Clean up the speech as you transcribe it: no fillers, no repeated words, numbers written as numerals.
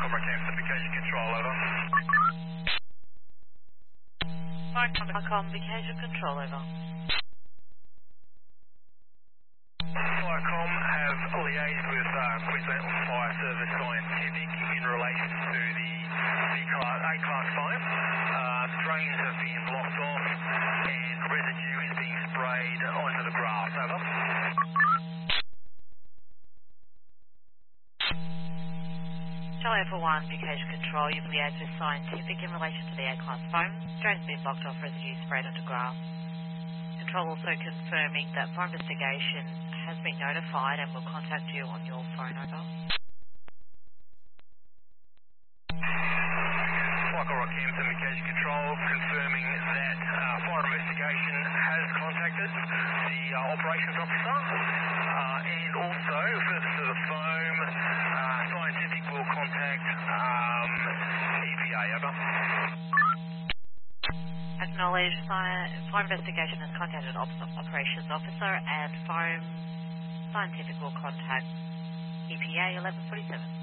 Comrade Campson, Vacation Control, over. Vacation Control, over. Firecom have liaised with Queensland Fire Service Scientific in relation to the A-Class fire. Drains have been blocked off and residue is being sprayed onto the grass, over. Charlie Alpha 1, Vacation Control, you've liaised with Scientific in relation to the A-Class foam. Drains have been blocked off, residue sprayed onto grass. Control also confirming that fire investigation has been notified and will contact you on your phone, over. Flycor Campson, Vacation Control, confirming that fire investigation has contacted the operations officer and also further to the foam, Scientific will contact EPA, over. Acknowledge fire investigation has contacted operations officer and foam Scientific will contact EPA 1147.